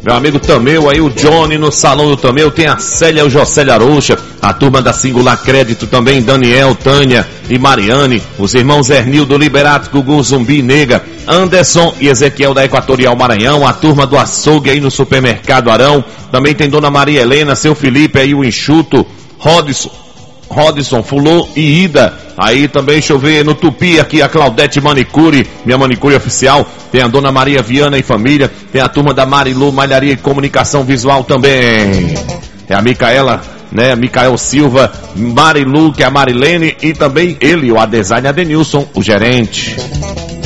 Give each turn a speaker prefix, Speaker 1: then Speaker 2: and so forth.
Speaker 1: meu amigo Tameu aí, o Johnny no salão do Tameu, tem a Célia e o Jocélio Arouxa, a turma da Singular Crédito também, Daniel, Tânia e Mariane, os irmãos Hernildo Liberato, Gugu, Zumbi, Nega, Anderson e Ezequiel da Equatorial Maranhão, a turma do açougue aí no Supermercado Arão, também tem Dona Maria Helena, seu Felipe aí, o Enxuto, Rodson, Fulô e Ida. Aí também, deixa eu ver, no Tupi aqui a Claudete Manicure, minha manicure oficial. Tem a Dona Maria Viana e família. Tem a turma da Marilu, Malharia e Comunicação Visual também. É a Micaela, né? Micael Silva, Marilu, que é a Marilene. E também ele, o Adesign Adenilson, o gerente.